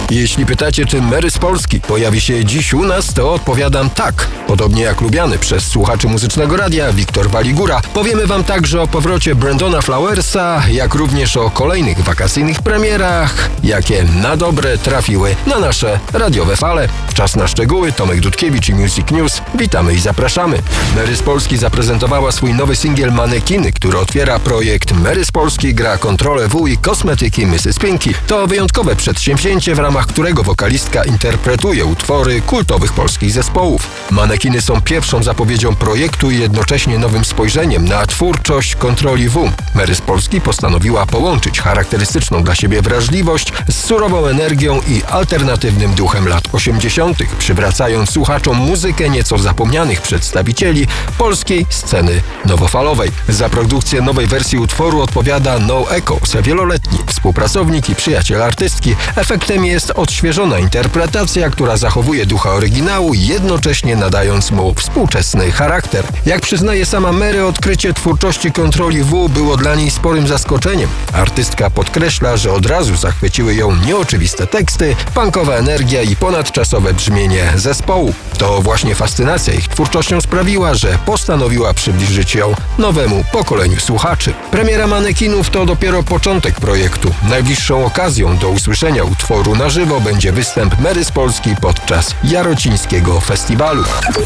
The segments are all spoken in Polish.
Jeśli pytacie, czy Mary z Polski pojawi się dziś u nas, to odpowiadam tak. Podobnie jak lubiany przez słuchaczy Muzycznego Radia Wiktor Waligura. Powiemy wam także o powrocie Brandona Flowersa, jak również o kolejnych wakacyjnych premierach, jakie na dobre trafiły na nasze radiowe fale. Czas na szczegóły. Tomek Dudkiewicz i Music News. Witamy i zapraszamy. Mary z Polski zaprezentowała swój nowy singiel Manekiny, który otwiera projekt Mary z Polski gra Kontrolę W i kosmetyki Mrs. Pinky. To wyjątkowe przedsięwzięcie, w ramach którego wokalistka interpretuje utwory kultowych polskich zespołów. Manekiny są pierwszą zapowiedzią projektu i jednocześnie nowym spojrzeniem na twórczość Kontroli W. Mary z Polski postanowiła połączyć charakterystyczną dla siebie wrażliwość z surową energią i alternatywnym duchem lat 80., przywracając słuchaczom muzykę nieco zapomnianych przedstawicieli polskiej sceny nowofalowej. Za produkcję nowej wersji utworu odpowiada No Echoes, wieloletni współpracownik i przyjaciel artystki. Efektem jest odświeżona interpretacja, która zachowuje ducha oryginału, jednocześnie nadając mu współczesny charakter. Jak przyznaje sama Mary, odkrycie twórczości Kontroli W było dla niej sporym zaskoczeniem. Artystka podkreśla, że od razu zachwyciły ją nieoczywiste teksty, punkowa energia i ponadczasowe brzmienie zespołu. To właśnie fascynacja ich twórczością sprawiła, że postanowiła przybliżyć ją nowemu pokoleniu słuchaczy. Premiera Manekinów to dopiero początek projektu. Najbliższą okazją do usłyszenia utworu na żywo będzie występ Mary z Polski podczas Jarocińskiego Festiwalu.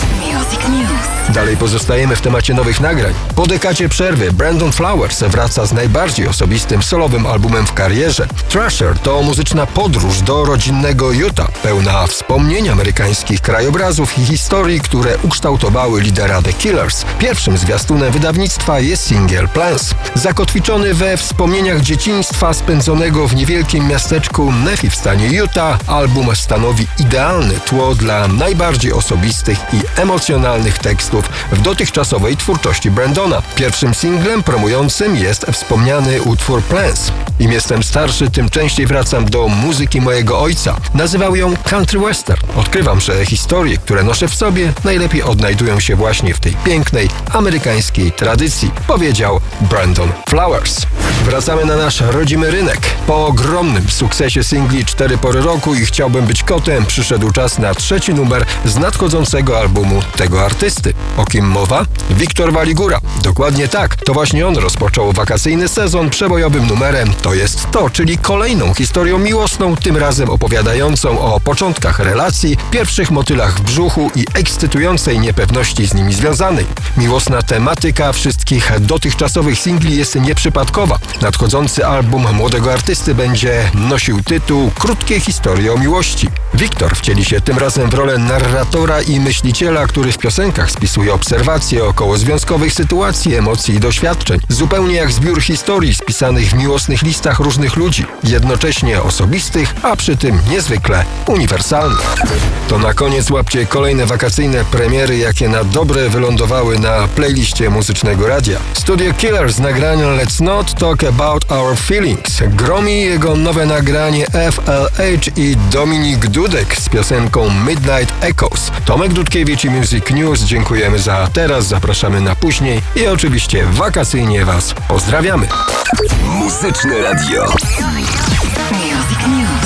Dalej pozostajemy w temacie nowych nagrań. Po dekadzie przerwy Brandon Flowers wraca z najbardziej osobistym solowym albumem w karierze. Thrasher to muzyczna podróż do rodzinnego Utah, pełna wspomnień, amerykańskich krajobrazów i historii, które ukształtowały lidera The Killers. Pierwszym zwiastunem wydawnictwa jest singiel Plans. Zakotwiczony we wspomnieniach dzieciństwa spędzonego w niewielkim miasteczku Nephi w stanie Utah, album stanowi idealne tło dla najbardziej osobistych i emocjonalnych tekstów w dotychczasowej twórczości Brandona. Pierwszym singlem promującym jest wspomniany utwór Plans. Im jestem starszy, tym częściej wracam do muzyki mojego ojca. Nazywał ją country western. Odkrywam, że historie, które noszę w sobie, najlepiej odnajdują się właśnie w tej pięknej, amerykańskiej tradycji, powiedział Brandon Flowers. Wracamy na nasz rodzimy rynek. Po ogromnym sukcesie singli 4 pory roku i Chciałbym być kotem przyszedł czas na trzeci numer z nadchodzącego albumu tego artysty. O kim mowa? Wiktor Waligura. Dokładnie tak. To właśnie on rozpoczął wakacyjny sezon przebojowym numerem To jest to, czyli kolejną historią miłosną, tym razem opowiadającą o początkach relacji, pierwszych motylach w brzuchu i ekscytującej niepewności z nimi związanej. Miłosna tematyka wszystkich dotychczasowych singli jest nieprzypadkowa. Nadchodzący album młodego artysty będzie nosił tytuł Krótkie historie o miłości. Wiktor wcieli się tym razem w rolę narratora i myśliciela, który w piosenkach spisuje obserwacje okołozwiązkowych sytuacji, emocji i doświadczeń. Zupełnie jak zbiór historii spisanych w miłosnych listach różnych ludzi, jednocześnie osobistych, a przy tym niezwykle uniwersalnych. To na koniec łapcie kolejne wakacyjne premiery, jakie na dobre wylądowały na playliście Muzycznego Radia. Studio Killers z nagraniem Let's Not Talk About Our Feelings. Gromi jego nowe nagranie FLH i Dominik Dudek z piosenką Midnight Echoes. Tomek Dudkiewicz i Music News. Dziękujemy za teraz, zapraszamy na później i oczywiście wakacyjnie Was pozdrawiamy. Muzyczne Radio. Music News.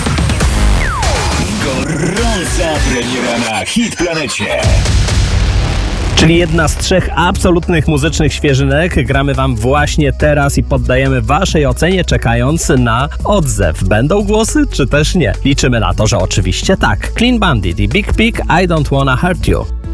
Gorąca premiera na Hit Planecie. Czyli jedna z 3 absolutnych muzycznych świeżynek gramy wam właśnie teraz i poddajemy waszej ocenie, czekając na odzew. Będą głosy, czy też nie? Liczymy na to, że oczywiście tak. Clean Bandit i Big Pig, I Don't Wanna Hurt You.